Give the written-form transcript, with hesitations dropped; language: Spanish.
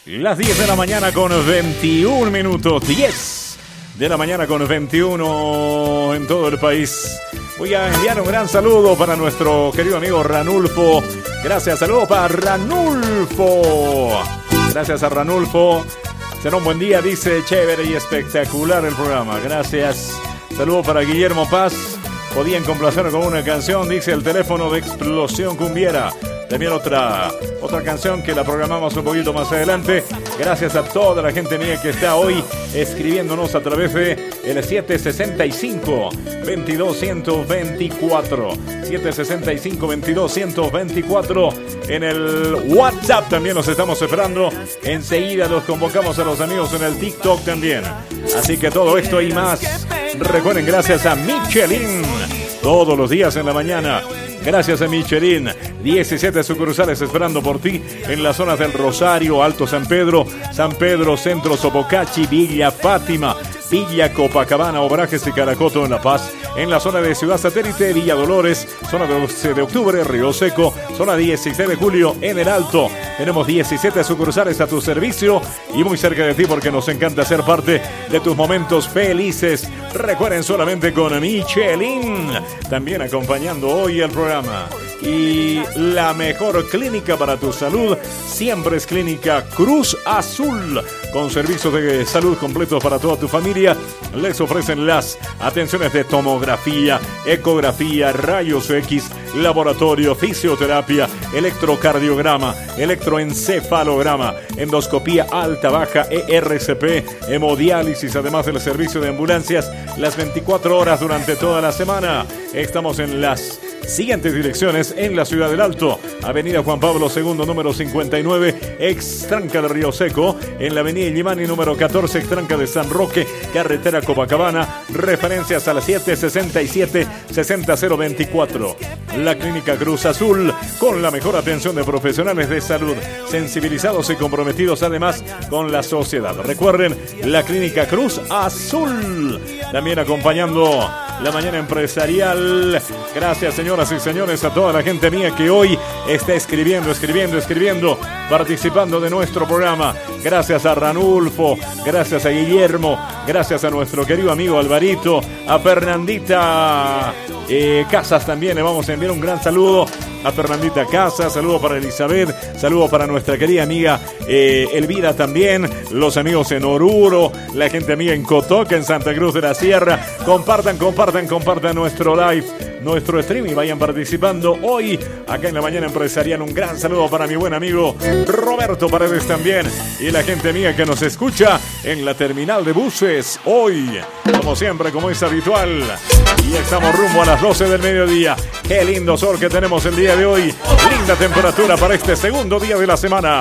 Las 10 de la mañana con 21 minutos. 10 de la mañana con 21 en todo el país. Voy a enviar un gran saludo para nuestro querido amigo Ranulfo. Gracias, saludo para Ranulfo. Gracias a Ranulfo. Será un buen día, dice, chévere y espectacular el programa. Gracias. Saludo para Guillermo Paz. Podían complacer con una canción, dice el teléfono de Explosión Cumbiera. También otra canción que la programamos un poquito más adelante. Gracias a toda la gente mía que está hoy escribiéndonos a través de el 765-22-124. 765-22-124. En el WhatsApp también los estamos esperando. Enseguida los convocamos a los amigos en el TikTok también. Así que todo esto y más. Recuerden, gracias a Michelin. Todos los días en la mañana. Gracias a Michelin, 17 sucursales esperando por ti en las zonas del Rosario, Alto San Pedro, Centro Sopocachi, Villa Fátima, Villa Copacabana, Obrajes y Caracoto en La Paz, en la zona de Ciudad Satélite, Villa Dolores, zona de 12 de octubre, Río Seco, zona 16 de julio en el Alto. Tenemos 17 sucursales a tu servicio y muy cerca de ti porque nos encanta ser parte de tus momentos felices. Recuerden, solamente con Michelin, también acompañando hoy el programa. Y la mejor clínica para tu salud siempre es Clínica Cruz Azul, con servicios de salud completos para toda tu familia. Les ofrecen las atenciones de tomografía, ecografía, rayos X, laboratorio, fisioterapia, electrocardiograma, electroencefalograma, endoscopía alta, baja, ERCP, hemodiálisis, además del servicio de ambulancias las 24 horas durante toda la semana. Estamos en las siguientes direcciones en la Ciudad del Alto: Avenida Juan Pablo II, número 59, Extranca de Río Seco; en la Avenida Illimani, número 14, Extranca de San Roque, carretera Copacabana. Referencias a la 767-60024. La Clínica Cruz Azul, con la mejor atención de profesionales de salud, sensibilizados y comprometidos además con la sociedad. Recuerden, la Clínica Cruz Azul, también acompañando la mañana empresarial. Gracias, señoras y señores, a toda la gente mía que hoy está escribiendo, participando de nuestro programa. Gracias a Ranulfo, gracias a Guillermo, gracias a nuestro querido amigo Alvarito, a Fernandita Casas también. Le vamos a enviar un gran saludo a Fernandita Casas, saludo para Elizabeth, saludo para nuestra querida amiga Elvira también, los amigos en Oruro, la gente amiga en Cotoca, en Santa Cruz de la Sierra. Compartan nuestro live, nuestro stream, y vayan participando hoy acá en la mañana empresarial. Un gran saludo para mi buen amigo Roberto Paredes también, y la gente mía que nos escucha en la terminal de buses hoy, como siempre, como es habitual. Y estamos rumbo a las 12 del mediodía. Qué lindo sol que tenemos el día de hoy. Linda temperatura para este segundo día de la semana.